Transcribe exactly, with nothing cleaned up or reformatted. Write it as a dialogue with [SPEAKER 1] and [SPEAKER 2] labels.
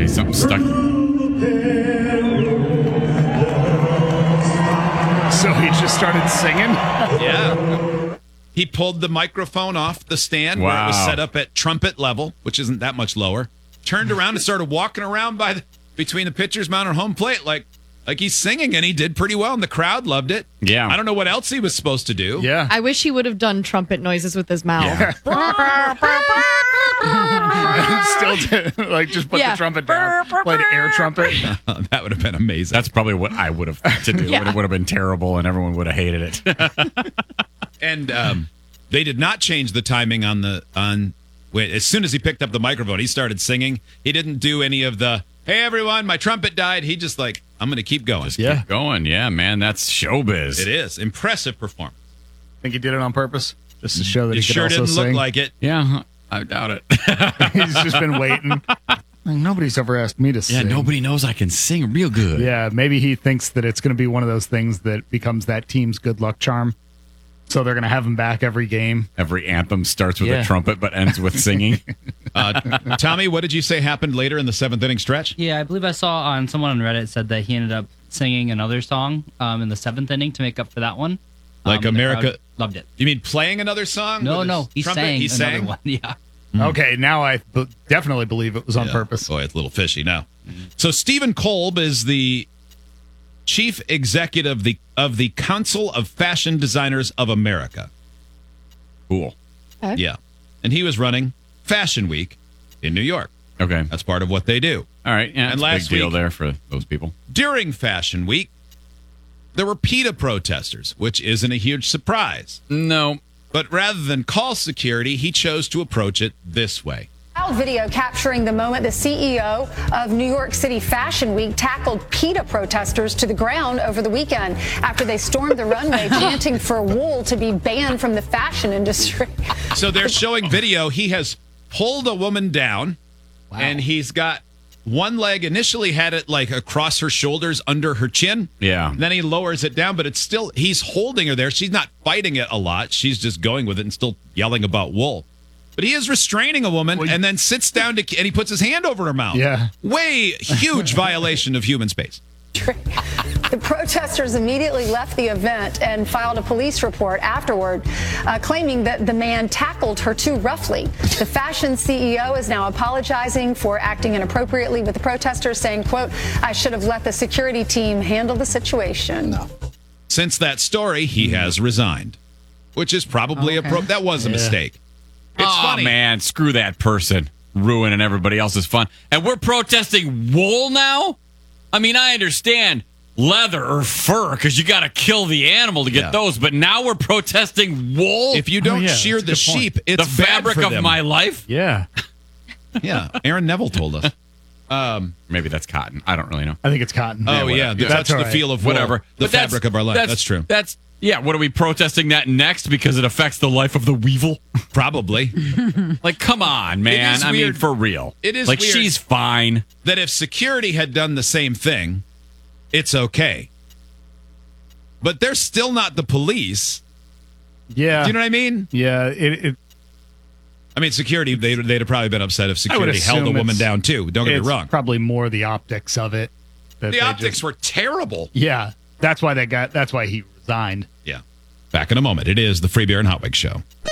[SPEAKER 1] Okay, something stuck.
[SPEAKER 2] So he just started singing?
[SPEAKER 3] Yeah. He pulled the microphone off the stand where it was
[SPEAKER 1] Wow.
[SPEAKER 3] set up at trumpet level, which isn't that much lower. Turned around and started walking around by the, between the pitcher's mound and home plate like like he's singing, and he did pretty well, and the crowd loved it.
[SPEAKER 1] Yeah.
[SPEAKER 3] I don't know what else he was supposed to do.
[SPEAKER 2] Yeah.
[SPEAKER 4] I wish he would have done trumpet noises with his mouth.
[SPEAKER 1] Yeah.
[SPEAKER 2] Still did, like just put
[SPEAKER 4] Yeah.
[SPEAKER 2] the trumpet down. Played air trumpet.
[SPEAKER 3] That would have been amazing.
[SPEAKER 1] That's probably what I would have thought to do.
[SPEAKER 4] Yeah.
[SPEAKER 1] It would have been terrible, and everyone would have hated it.
[SPEAKER 3] And um, they did not change the timing on the on. Wait, as soon as he picked up the microphone, he started singing. He didn't do any of the "Hey everyone, my trumpet died." He just like, I'm going to keep going.
[SPEAKER 2] Yeah.
[SPEAKER 1] Keep going. Yeah, man, that's showbiz.
[SPEAKER 3] It is impressive performance.
[SPEAKER 2] Think he did it on purpose? Just to show that
[SPEAKER 3] It
[SPEAKER 2] he could
[SPEAKER 3] sure
[SPEAKER 2] also
[SPEAKER 3] didn't
[SPEAKER 2] sing?
[SPEAKER 3] look like it.
[SPEAKER 1] Yeah, I doubt it.
[SPEAKER 2] He's just been waiting. Like, nobody's ever asked me to
[SPEAKER 1] yeah,
[SPEAKER 2] sing.
[SPEAKER 1] nobody knows I can sing real good.
[SPEAKER 2] Yeah, maybe he thinks that it's going to be one of those things that becomes that team's good luck charm. So they're going to have him back every game.
[SPEAKER 1] Every anthem starts with
[SPEAKER 2] Yeah.
[SPEAKER 1] a trumpet but ends with singing.
[SPEAKER 3] Uh, Tommy, what did you say happened later in the seventh inning stretch?
[SPEAKER 5] Yeah, I believe I saw on someone on Reddit said that he ended up singing another song um, in the seventh inning to make up for that one.
[SPEAKER 3] Like
[SPEAKER 5] Um, and the
[SPEAKER 3] America-
[SPEAKER 5] crowd loved it.
[SPEAKER 3] You mean playing another song?
[SPEAKER 5] No,
[SPEAKER 3] with
[SPEAKER 5] no,
[SPEAKER 3] his
[SPEAKER 5] he
[SPEAKER 3] trumpet?
[SPEAKER 5] sang
[SPEAKER 3] He
[SPEAKER 5] another
[SPEAKER 3] sang.
[SPEAKER 5] one. Yeah.
[SPEAKER 2] Okay, now I b- definitely believe it was on
[SPEAKER 3] Yeah.
[SPEAKER 2] purpose.
[SPEAKER 3] Boy, it's a little fishy now. So Stephen Kolb is the chief executive of the of the Council of Fashion Designers of America.
[SPEAKER 1] Cool.
[SPEAKER 3] Yeah, and he was running Fashion Week in New York.
[SPEAKER 1] Okay.
[SPEAKER 3] That's part of what they do.
[SPEAKER 1] All right. Yeah,
[SPEAKER 3] And
[SPEAKER 1] it's a
[SPEAKER 3] last
[SPEAKER 1] big deal
[SPEAKER 3] week-
[SPEAKER 1] there for those people.
[SPEAKER 3] During Fashion Week, there were PETA protesters, which isn't a huge surprise.
[SPEAKER 1] No.
[SPEAKER 3] But rather than call security, he chose to approach it this way.
[SPEAKER 6] Video capturing the moment the C E O of New York City Fashion Week tackled PETA protesters to the ground over the weekend after they stormed the runway chanting for wool to be banned from the fashion industry.
[SPEAKER 3] So they're showing video. He has pulled a woman down, and he's got one leg initially had it like across her shoulders under her chin.
[SPEAKER 1] Yeah.
[SPEAKER 3] Then he lowers it down, but it's still, he's holding her there. She's not fighting it a lot. She's just going with it and still yelling about wool. But he is restraining a woman
[SPEAKER 2] Well,
[SPEAKER 3] and then sits down to, and he puts his hand over her mouth.
[SPEAKER 2] Yeah.
[SPEAKER 3] Way huge violation of human space.
[SPEAKER 6] The protesters immediately left the event and filed a police report afterward, uh, claiming that the man tackled her too roughly. The fashion C E O is now apologizing for acting inappropriately with the protesters, saying, quote, "I should have let the security team handle the situation."
[SPEAKER 3] Since that story, he has resigned, which is probably a pro- that was a mistake. It's
[SPEAKER 1] oh,
[SPEAKER 3] funny.
[SPEAKER 1] man, screw that person ruining everybody else's fun. And we're protesting wool now? I mean, I understand leather or fur because you got to kill the animal to get
[SPEAKER 3] Yeah.
[SPEAKER 1] those, but now we're protesting wool?
[SPEAKER 3] If you don't
[SPEAKER 2] yeah,
[SPEAKER 3] shear
[SPEAKER 2] that's
[SPEAKER 3] the
[SPEAKER 2] a good point.
[SPEAKER 3] sheep, it's
[SPEAKER 1] the
[SPEAKER 3] bad
[SPEAKER 1] fabric
[SPEAKER 3] for
[SPEAKER 1] of
[SPEAKER 3] them.
[SPEAKER 1] my life?
[SPEAKER 2] Yeah,
[SPEAKER 3] Yeah, Aaron Neville told us. Um,
[SPEAKER 1] Maybe that's cotton. I don't really know.
[SPEAKER 2] I think it's cotton.
[SPEAKER 3] oh yeah,
[SPEAKER 1] whatever.
[SPEAKER 3] the,
[SPEAKER 2] That's
[SPEAKER 3] that's the
[SPEAKER 2] all right.
[SPEAKER 3] feel of wool,
[SPEAKER 1] Whatever.
[SPEAKER 3] the
[SPEAKER 1] But that's-
[SPEAKER 3] fabric of our life. That's, true.
[SPEAKER 1] That's, yeah, what are we protesting that next because it affects the life of the weevil?
[SPEAKER 3] Probably
[SPEAKER 1] Like, come on, man.
[SPEAKER 3] is
[SPEAKER 1] I mean,
[SPEAKER 3] weird.
[SPEAKER 1] for real.
[SPEAKER 3] It is
[SPEAKER 1] Like,
[SPEAKER 3] weird.
[SPEAKER 1] she's fine.
[SPEAKER 3] that if security had done the same thing, it's okay. But they're still not the police.
[SPEAKER 2] Yeah.
[SPEAKER 3] Do you know what I mean?
[SPEAKER 2] Yeah, it, it
[SPEAKER 3] I mean, security, they'd, they'd have probably been upset if
[SPEAKER 2] I would
[SPEAKER 3] security held a
[SPEAKER 2] assume
[SPEAKER 3] woman
[SPEAKER 2] it's-
[SPEAKER 3] down, too. Don't get
[SPEAKER 2] it's
[SPEAKER 3] me wrong.
[SPEAKER 2] probably more the optics of it. that
[SPEAKER 3] The
[SPEAKER 2] they
[SPEAKER 3] optics
[SPEAKER 2] just-
[SPEAKER 3] were terrible.
[SPEAKER 2] Yeah, that's why they got. That's why he resigned.
[SPEAKER 3] Yeah. Back in a moment. It is the Free Beer and Hot Wings Show.